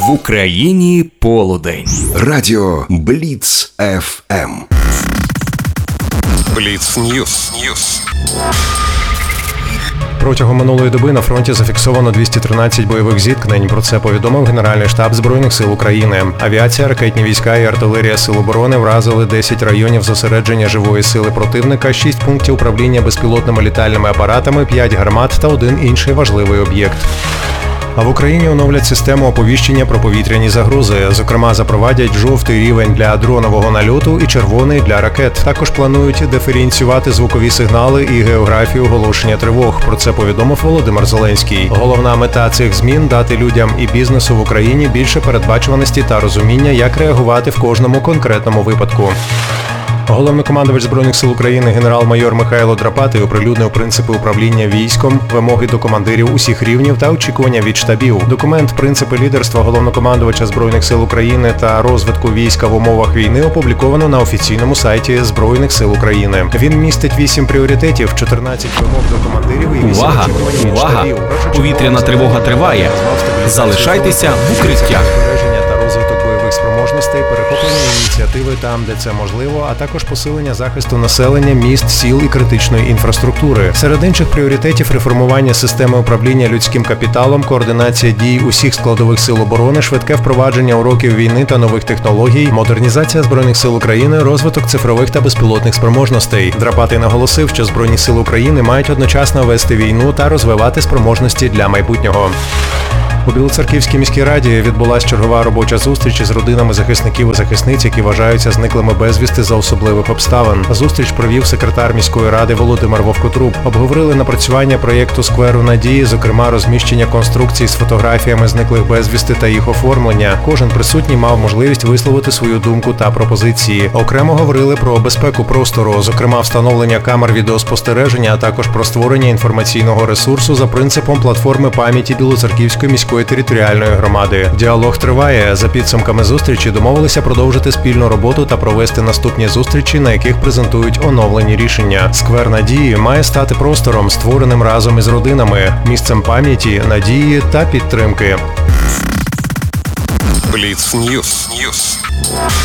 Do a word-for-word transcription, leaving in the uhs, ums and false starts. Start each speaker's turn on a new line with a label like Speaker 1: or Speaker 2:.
Speaker 1: В Україні полудень.
Speaker 2: Радіо Бліц еф ем.
Speaker 1: Бліц Ньюс. Ньюс.
Speaker 3: Протягом минулої доби на фронті зафіксовано двісті тринадцять бойових зіткнень. Про це повідомив Генеральний штаб Збройних сил України. Авіація, ракетні війська і артилерія Сил оборони вразили десять районів зосередження живої сили противника, шість пунктів управління безпілотними літальними апаратами, п'ять гармат та один інший важливий об'єкт. А в Україні оновлять систему оповіщення про повітряні загрози. Зокрема, запровадять жовтий рівень для дронового нальоту і червоний для ракет. Також планують диференціювати звукові сигнали і географію оголошення тривог. Про це повідомив Володимир Зеленський. Головна мета цих змін – дати людям і бізнесу в Україні більше передбачуваності та розуміння, як реагувати в кожному конкретному випадку. Головнокомандувач Збройних сил України генерал-майор Михайло Драпатий оприлюднив принципи управління військом, вимоги до командирів усіх рівнів та очікування від штабів. Документ «Принципи лідерства головнокомандувача Збройних сил України та розвитку війська в умовах війни» опубліковано на офіційному сайті Збройних сил України. Він містить вісім пріоритетів, чотирнадцять вимог до командирів і вісім
Speaker 4: Увага!
Speaker 3: очікувань від
Speaker 4: Увага!
Speaker 3: штабів.
Speaker 4: Повітряна тривога триває. Залишайтеся в укриттях.
Speaker 3: Та розвиток бойових спроможностей, перехоплення ініціативи там, де це можливо, а також посилення захисту населення, міст, сіл і критичної інфраструктури. Серед інших пріоритетів – реформування системи управління людським капіталом, координація дій усіх складових сил оборони, швидке впровадження уроків війни та нових технологій, модернізація Збройних сил України, розвиток цифрових та безпілотних спроможностей. Драпатий наголосив, що Збройні сили України мають одночасно вести війну та розвивати спроможності для майбутнього. У Білоцерківській міській раді відбулася чергова робоча зустріч із родинами захисників і захисниць, які вважаються зниклими безвісти за особливих обставин. Зустріч провів секретар міської ради Володимир Вовкотруб. Обговорили напрацювання проєкту «Скверу надії», зокрема розміщення конструкцій з фотографіями зниклих безвісти та їх оформлення. Кожен присутній мав можливість висловити свою думку та пропозиції. Окремо говорили про безпеку простору, зокрема встановлення камер відеоспостереження, а також про створення інформаційного ресурсу за принципом платформи пам'яті Білоцерківської міської територіальної громади. Діалог триває. За підсумками зустрічі домовилися продовжити спільну роботу та провести наступні зустрічі, на яких презентують оновлені рішення. Сквер надії має стати простором, створеним разом із родинами, місцем пам'яті, надії та підтримки.
Speaker 1: Бліц Ньюс. Ньюс.